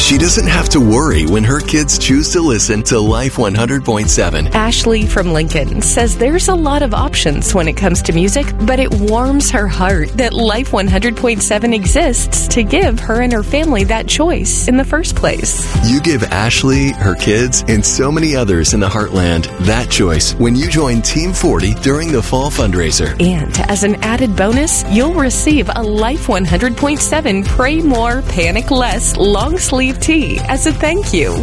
She doesn't have to worry when her kids choose to listen to Life 100.7. Ashley from Lincoln says there's a lot of options when it comes to music, but it warms her heart that Life 100.7 exists to give her and her family that choice in the first place. You give Ashley, her kids, and so many others in the Heartland that choice when you join Team 40 during the fall fundraiser. And as an added bonus, you'll receive a Life 100.7 Pray More, Panic Less long sleeve tee as a thank you.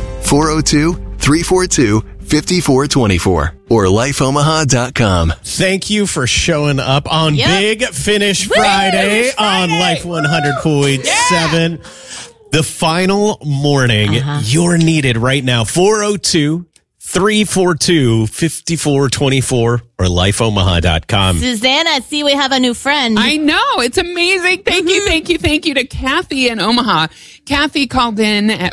402-342-5424 or lifeomaha.com. Thank you for showing up on Big Finish Friday on Life 100.7. The final morning, you're needed right now. 402-342-5424 or lifeomaha.com. Susanna, I see we have a new friend. I know. It's amazing. Thank you to Kathy in Omaha. Kathy called in at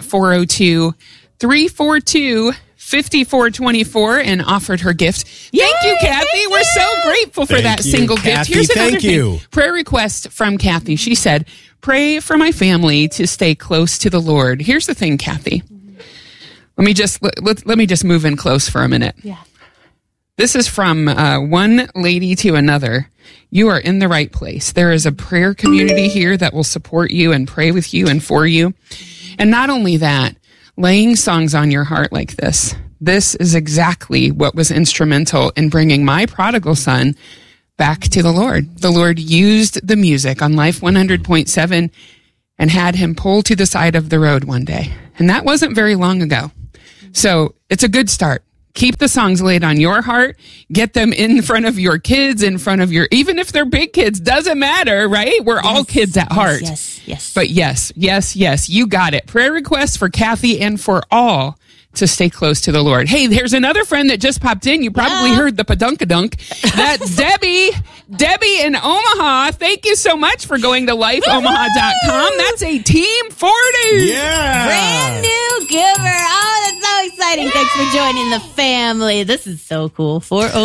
402-342-5424 and offered her gift. Thank you, Kathy. We're so grateful for that single gift. Here's another thing. Prayer request from Kathy. She said, pray for my family to stay close to the Lord. Here's the thing, Kathy. Let me just move in close for a minute. Yeah. This is from one lady to another. You are in the right place. There is a prayer community here that will support you and pray with you and for you. And not only that, laying songs on your heart like this. This is exactly what was instrumental in bringing my prodigal son back to the Lord. The Lord used the music on Life 100.7 and had him pull to the side of the road one day. And that wasn't very long ago. So it's a good start. Keep the songs laid on your heart. Get them in front of your kids, in front of your, even if they're big kids, doesn't matter, right? We're all kids at heart. Yes. But yes, you got it. Prayer requests for Kathy and for all to stay close to the Lord. Hey, there's another friend that just popped in. You probably heard the padunkadunk. That's Debbie in Omaha. Thank you so much for going to lifeomaha.com. That's a Team 40. Yeah. Brand new giver. Oh, that's so exciting. Thanks for joining the family. This is so cool.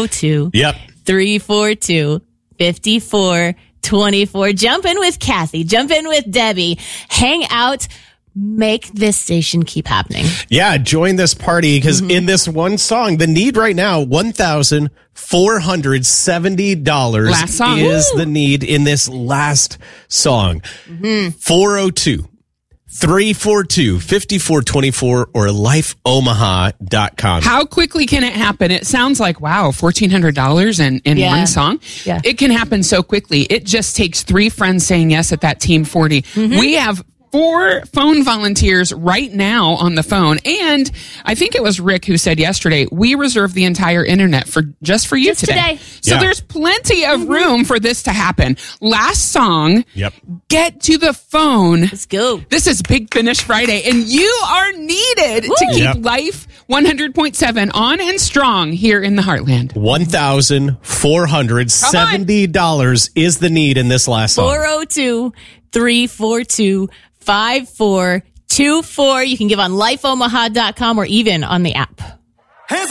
402-342-5424. Jump in with Kathy. Jump in with Debbie. Hang out. Make this station keep happening. Yeah, join this party because in this one song, the need right now, $1,470 last song. Is the need in this last song. 402-342-5424 or lifeomaha.com. How quickly can it happen? It sounds like, wow, $1,400 in one song. Yeah. It can happen so quickly. It just takes 3 friends saying yes at that Team 40. We have 4 phone volunteers right now on the phone. And I think it was Rick who said yesterday, we reserve the entire internet for you today. So there's plenty of room for this to happen. Last song. Get to the phone. Let's go. This is Big Finish Friday, and you are needed to keep Life 100.7 on and strong here in the Heartland. $1,470 is the need in this last song. 402-342-5424. You can give on lifeomaha.com or even on the app.